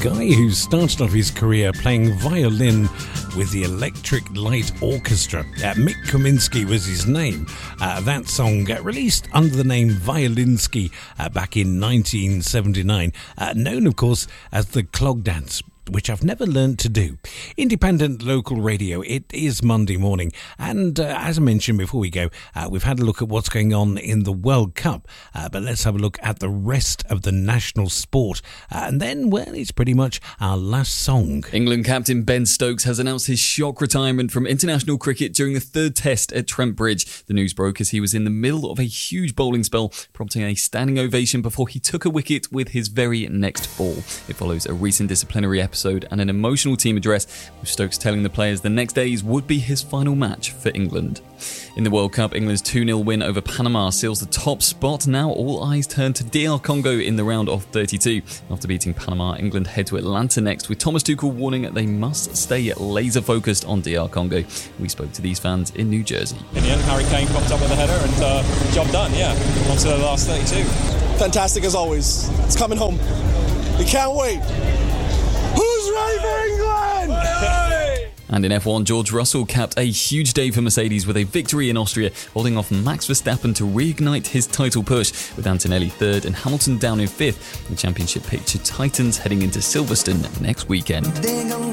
guy who started off his career playing violin with the Electric Light Orchestra. Mick Kaminsky was his name. That song released under the name Violinsky back in 1979, known of course as the Clog Dance, which I've never learned to do. Independent local radio, it is Monday morning, and as I mentioned before we go, we've had a look at what's going on in the World Cup, but let's have a look at the rest of the national sport, and then, well, it's pretty much our last song. England captain Ben Stokes has announced his shock retirement from international cricket during the third test at Trent Bridge. The news broke as he was in the middle of a huge bowling spell, prompting a standing ovation before he took a wicket with his very next ball. It follows a recent disciplinary episode and an emotional team address, with Stokes telling the players the next days would be his final match for England. In the World Cup, England's 2-0 win over Panama seals the top spot. Now all eyes turn to DR Congo in the round of 32. After beating Panama, England head to Atlanta next, with Thomas Tuchel warning they must stay laser focused on DR Congo. We spoke to these fans in New Jersey. In the end, Harry Kane popped up with a header and job done, on to the last 32. Fantastic as always. It's coming home. We can't wait. Who's ready for England? And in F1, George Russell capped a huge day for Mercedes with a victory in Austria, holding off Max Verstappen to reignite his title push, with Antonelli third and Hamilton down in fifth. The championship picture tightens heading into Silverstone next weekend.